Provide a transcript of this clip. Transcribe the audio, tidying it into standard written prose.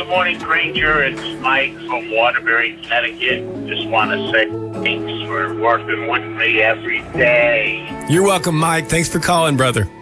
morning, Granger. It's Mike from Waterbury, Connecticut. Just want to say thanks for working with me every day. You're welcome, Mike. Thanks for calling, brother.